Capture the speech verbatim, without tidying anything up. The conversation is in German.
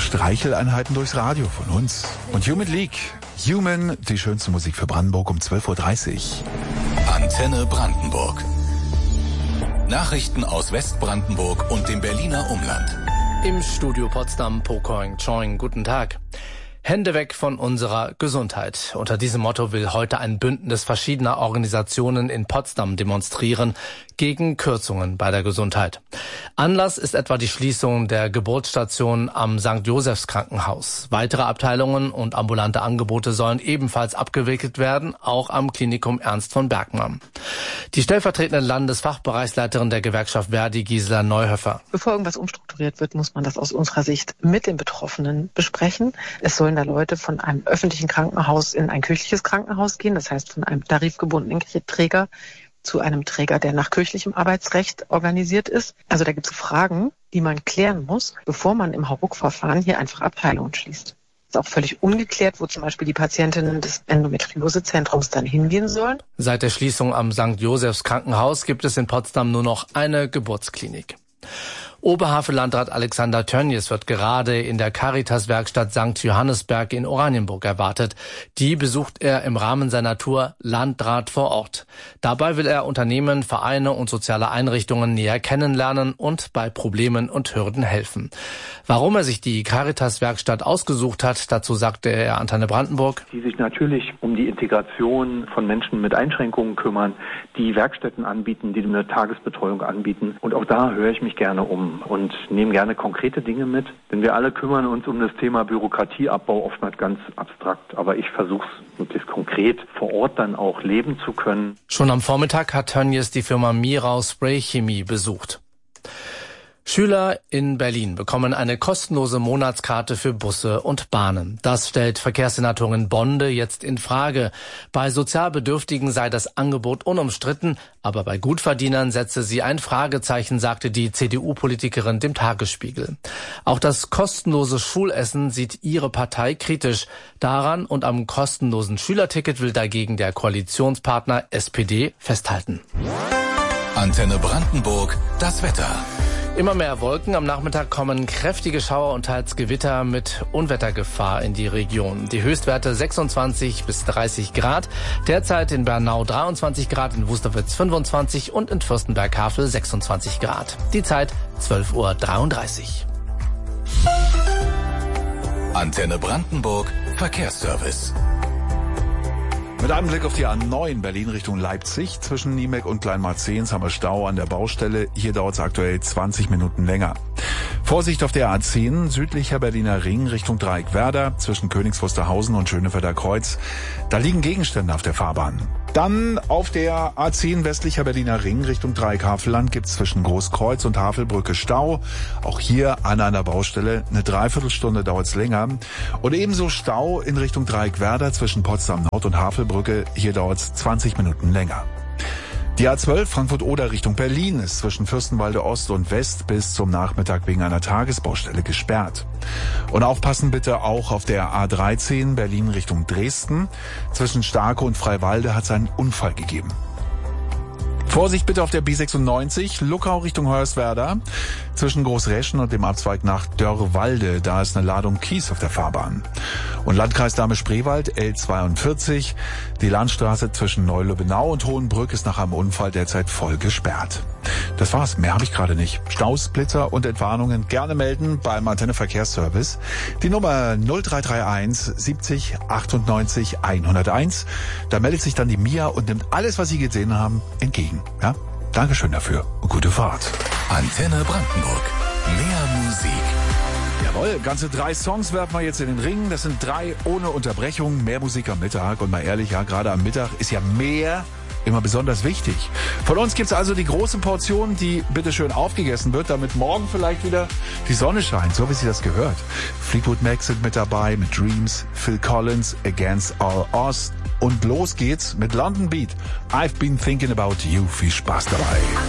Streicheleinheiten durchs Radio von uns. Und Human League. Human, die schönste Musik für Brandenburg um zwölf Uhr dreißig. Antenne Brandenburg. Nachrichten aus Westbrandenburg und dem Berliner Umland. Im Studio Potsdam, Pokoing Choing, guten Tag. Hände weg von unserer Gesundheit. Unter diesem Motto will heute ein Bündnis verschiedener Organisationen in Potsdam demonstrieren gegen Kürzungen bei der Gesundheit. Anlass ist etwa die Schließung der Geburtsstation am Sankt Josephs Krankenhaus. Weitere Abteilungen und ambulante Angebote sollen ebenfalls abgewickelt werden, auch am Klinikum Ernst von Bergmann. Die stellvertretende Landesfachbereichsleiterin der Gewerkschaft Verdi, Gisela Neuhöfer. Bevor irgendwas umstrukturiert wird, muss man das aus unserer Sicht mit den Betroffenen besprechen. Es sollen da Leute von einem öffentlichen Krankenhaus in ein kirchliches Krankenhaus gehen, das heißt von einem tarifgebundenen Träger zu einem Träger, der nach kirchlichem Arbeitsrecht organisiert ist. Also da gibt es Fragen, die man klären muss, bevor man im Hauruck-Verfahren hier einfach Abteilungen schließt. Es ist auch völlig ungeklärt, wo zum Beispiel die Patientinnen des Endometriosezentrums dann hingehen sollen. Seit der Schließung am Sankt Josephs Krankenhaus gibt es in Potsdam nur noch eine Geburtsklinik. Oberhavel-Landrat Alexander Tönnies wird gerade in der Caritas-Werkstatt Sankt Johannesberg in Oranienburg erwartet. Die besucht er im Rahmen seiner Tour Landrat vor Ort. Dabei will er Unternehmen, Vereine und soziale Einrichtungen näher kennenlernen und bei Problemen und Hürden helfen. Warum er sich die Caritas-Werkstatt ausgesucht hat, dazu sagte er Antenne Brandenburg. Die sich natürlich um die Integration von Menschen mit Einschränkungen kümmern, die Werkstätten anbieten, die eine Tagesbetreuung anbieten. Und auch da höre ich mich gerne um und nehmen gerne konkrete Dinge mit. Denn wir alle kümmern uns um das Thema Bürokratieabbau oftmals ganz abstrakt. Aber ich versuche es möglichst konkret vor Ort dann auch leben zu können. Schon am Vormittag hat Tönnies die Firma Mirau Spray Chemie besucht. Schüler in Berlin bekommen eine kostenlose Monatskarte für Busse und Bahnen. Das stellt Verkehrssenatorin Bonde jetzt in Frage. Bei Sozialbedürftigen sei das Angebot unumstritten, aber bei Gutverdienern setze sie ein Fragezeichen, sagte die C D U-Politikerin dem Tagesspiegel. Auch das kostenlose Schulessen sieht ihre Partei kritisch. Daran und am kostenlosen Schülerticket will dagegen der Koalitionspartner S P D festhalten. Antenne Brandenburg, das Wetter. Immer mehr Wolken. Am Nachmittag kommen kräftige Schauer und teils Gewitter mit Unwettergefahr in die Region. Die Höchstwerte sechsundzwanzig bis dreißig Grad. Derzeit in Bernau dreiundzwanzig Grad, in Wusterwitz fünfundzwanzig und in Fürstenberg-Havel sechsundzwanzig Grad. Die Zeit zwölf Uhr dreiunddreißig. Antenne Brandenburg, Verkehrsservice. Mit einem Blick auf die A neun Berlin Richtung Leipzig. Zwischen Niemek und Kleinmarzehns haben wir Stau an der Baustelle. Hier dauert es aktuell zwanzig Minuten länger. Vorsicht auf der A zehn, südlicher Berliner Ring Richtung Dreieckwerder. Zwischen Königs Wusterhausen und Schönefelder Kreuz. Da liegen Gegenstände auf der Fahrbahn. Dann auf der A zehn westlicher Berliner Ring Richtung Dreieck-Havelland gibt es zwischen Großkreuz und Havelbrücke Stau. Auch hier an einer Baustelle. Eine Dreiviertelstunde dauert es länger. Und ebenso Stau in Richtung Dreieckwerder zwischen Potsdam Nord und Havelbrücke. Hier dauert es zwanzig Minuten länger. Die A zwölf Frankfurt-Oder Richtung Berlin ist zwischen Fürstenwalde Ost und West bis zum Nachmittag wegen einer Tagesbaustelle gesperrt. Und aufpassen bitte auch auf der A dreizehn Berlin Richtung Dresden. Zwischen Starke und Freiwalde hat es einen Unfall gegeben. Vorsicht bitte auf der B sechsundneunzig, Luckau Richtung Hoyerswerda. Zwischen Großreschen und dem Abzweig nach Dörrwalde, da ist eine Ladung Kies auf der Fahrbahn. Und Landkreis Dahme-Spreewald, L zweiundvierzig. Die Landstraße zwischen Neu-Lübbenau und Hohenbrück ist nach einem Unfall derzeit voll gesperrt. Das war's, mehr habe ich gerade nicht. Staus, Blitzer und Entwarnungen gerne melden beim Antenne Verkehrsservice. Die Nummer null drei drei eins siebzig achtundneunzig hunderteins. Da meldet sich dann die Mia und nimmt alles, was Sie gesehen haben, entgegen. Ja? Dankeschön dafür und gute Fahrt. Antenne Brandenburg. Mehr Musik. Jawohl, ganze drei Songs werfen wir jetzt in den Ring. Das sind drei ohne Unterbrechung. Mehr Musik am Mittag. Und mal ehrlich, ja, gerade am Mittag ist ja mehr immer besonders wichtig. Von uns gibt's also die große Portion, die bitteschön aufgegessen wird, damit morgen vielleicht wieder die Sonne scheint, so wie sie das gehört. Fleetwood Mac sind mit dabei, mit Dreams, Phil Collins, Against All Odds. Und los geht's mit London Beat. I've been thinking about you. Viel Spaß dabei.